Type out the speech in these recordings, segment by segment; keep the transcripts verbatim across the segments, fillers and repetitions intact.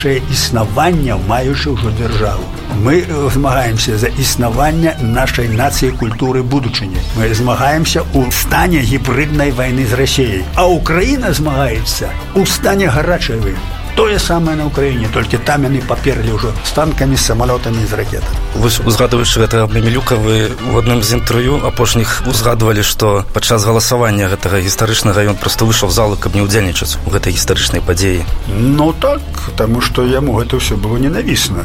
існавання, маючы ўжо дзяржаву. Мы змагаемся за існаванне нашай нацыі, культуры, будучыні. Мы змагаемся ў стане гібриднай вайны з Расіяй. А Украіна змагаецца ў стане гарачай вайны. Тое самае на Украіне, толькі там яны паперлі ўжо з танкамі, з самалётамі, з ракетамі. Вы узгадваючы гэтага Мемелюка, вы ў адным з інтэрв'ю апошніх узгадвалі, што падчас галасавання гэтага гістарычнага ён проста выйшаў з залу, каб не ўдзельнічаць у гэтай гістарычнай падзеі. Ну так, таму што яму гэта ўсё было ненавісна.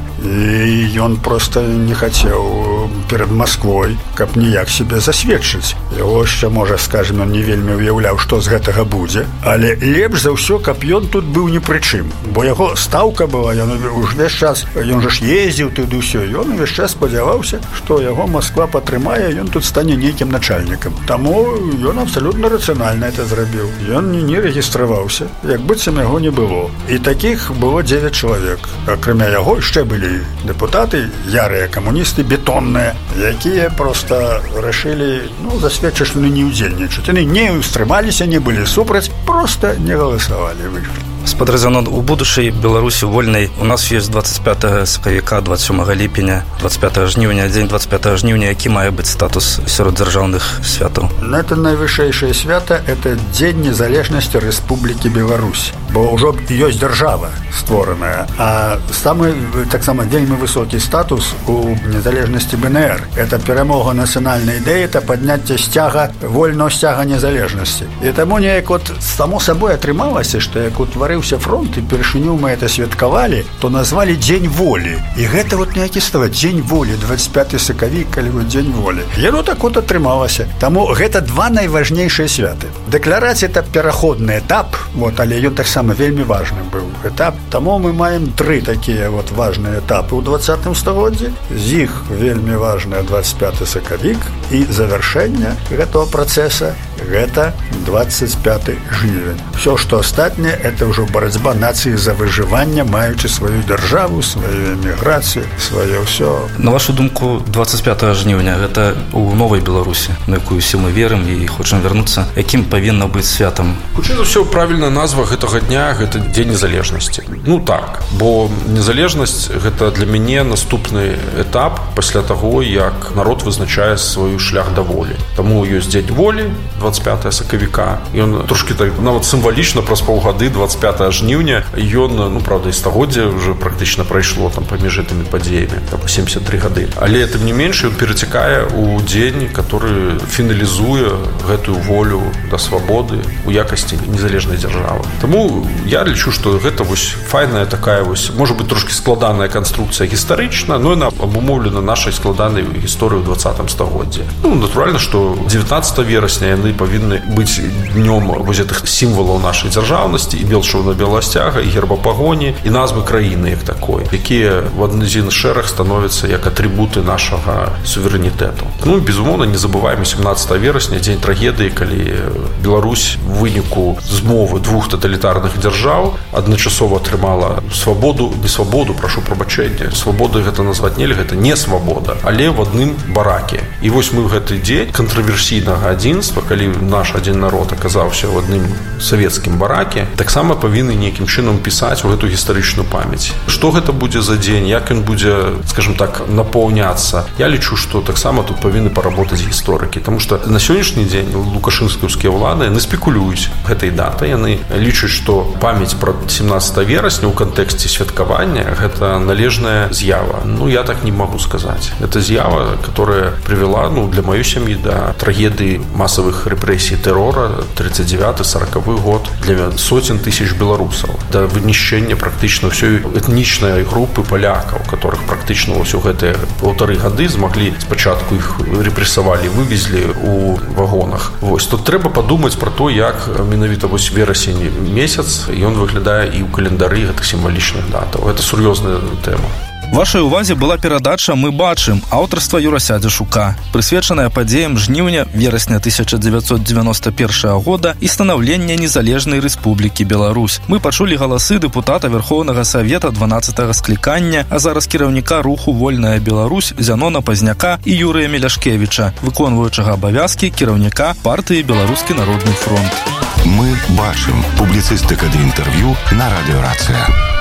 І ён проста не хацеў перад Масквой, каб ніяк себе засведчыць. Яго яшчэ, можа, скажем, ён не вельмі уяўляў, што з гэтага будзе, але лепш за ўсё, каб ён тут быў ні пры чым. Бо яго стаўка была, ён увесь час, ён жа ж ездзіў туды ўсё, ён увесь час спадзяваўся, што яго Масква падтрымае, ён тут стане нейкім начальнікам. Таму ён абсалютна рацыянальна это зрабіў. Ён не рэгістраваўся, як быццам яго не было. І такіх было дзевяць чалавек. Акрамя яго яшчэ былі дэпутаты, ярыя камуністы, бетонныя, якія проста рашылі, ну, засведчыць, што не ўдзельнічаць. Яны не ўстрымаліся, не былі супраць, проста не галасавалі, выйшлі. Спадар Зянон, у будучай Беларусі вольнай у нас ёсць двадцать пятага сакавіка, двадцать сёмага ліпеня, двадцать пятага жніўня, дзень двадцать пятага жніўня, які мае быць статус сярод дзяржаўных святаў? Это найвышэйшае свята, это дзень незалежнасці Рэспублікі Беларусь, бо ўжо ёсць дзяржава створаная, а самы таксама вельмі высокі статус у незалежнасці бэ эн эр. Это перамога нацыянальнай ідэі, это падняцце сцяга, вольного сцяга незалежнасці. І таму неяк от само сабой атрымалася, што як утварыў фронт, і першыню мы это святкавалі, то назвалі дзень волі. І гэта вот неякі става дзень волі, двадцать пятый сакавік, калі вот дзень волі. Яно так вот атрымалася. Таму гэта два найважнейшыя святы. Дэкларацыя — это пераходны этап, вот, але ён таксама вельмі важны быў этап. Таму мы маем тры такія вот важныя этапы ў двадцатым стагоддзі. З іх вельмі важны двадцать пятый сакавік, і завяршэнне гэтага працэса гэта двадцать пятый жнівень. Всё, што астатняе, это ўжо барацьба нацыі за выжыванне, маючы сваю дзяржаву, сваю эміграцыю, сваё ўсё. На вашу думку, двадцать пятага жніўня гэта ў новай Беларусі, на якую ўсе мы верым і хочам вярнуцца, якім павінна быць святам? Хутчэй за ўсё, правільная назва гэтага дня — гэта дзень незалежнасці. Ну так, бо незалежнасць — гэта для мяне наступны этап пасля таго, як народ вызначае свой шлях да волі. Таму ёсць дзень волі, двадцать пятага сакавіка. Ён трошкі так нават сімвалічна праз паўгады, двадцать пятага жніўня, ён, ну, правда, і стагоддзя ўжо практычна прайшло там паміж гэтымі падзеямі, там семьдесят три гады. Але тым не менш ён перацякае ў дзень, который фіналізуе гэтую волю да свабоды у якасці незалежнай дзяржавы. Таму я лічу, што гэта вось файная такая вось, можа быць, трошкі складаная канструкцыя гістарычна, но яна абумоўлена нашай складанай гісторыяй у двадцатым стагоддзі. Ну, натуральна, што дзевятнаццатага верасня яны павінны быць днём вось гэтых сімвалаў нашай дзяржаўнасці, і белшаўна-белага сцяга, і герба пагоні, і назвы краіны як такой, якія в адзін шэраг становяцца як атрыбуты нашага суверэнітэту. Ну, безумоўна, не забываем сямнаццатага верасня, дзень трагедыі, калі Беларусь в выніку змовы двух таталітарных дзяржаў адначасова атрымала свабоду, не свабоду, прашу прабачэння, свабоды гэта назваць нельга, гэта не свабода, але в адным бараке. І вось мы ў гэты дзень кантраверсійнага адзінства, калі наш адзін народ аказаўся ў адным савецкім бараке, таксама павінны нейкім чынам пісаць у гэту гістарычную памяць. Што гэта будзе за дзень, як ён будзе, скажем так, напаўняцца? Я лічу, што таксама тут павінны паработаць гісторыкі, таму што на сённяшні дзень лукашынскаўскія ўлады, яны спекулююць гэтай датай, яны лічаць, што памяць пра сямнаццатага верасня ў кантэксце святкавання гэта належная з'ява. Ну, я так не магу сказаць. Это з'ява, которая привела, ну, для маёй сям'і да трагедыі масавых рэпрэсій тэрора тридцать девятый сороковый год, для сотен тысяч беларусаў, да вынішчэння практычна ўсёй этнічнай групы палякаў, которых практычна ўсё гэтыя паўтары гады змаглі спачатку іх рэпрэсавалі, вывезлі ў вагонах. Вось тут трэба падумаць пра то, як менавіта вось верасень месяц ён выглядае і ў календары гэтых сімвалічных датаў. Гэта сур'ёзная тэма. Вашай увазе была перадача «Мы бачым» аўтарства Юрася Дзяшука, прысвечаная падзеям жніўня верасня тысяча дзевяцьсот дзевяносто первого года і станаўлення незалежнай Рэспублікі Беларусь. Мы пачулі галасы дэпутата Верхоўнага Савета дванаццатага склікання, а зараз кіраўніка руху «Вольная Беларусь» Зянона Пазняка і Юрыя Меляшкевіча, выконваючага абавязкі кіраўніка партыі «Беларускі народны фронт». Мы бачым. Публіцыстыка ды інтэрв'ю на радыё «Рацыя».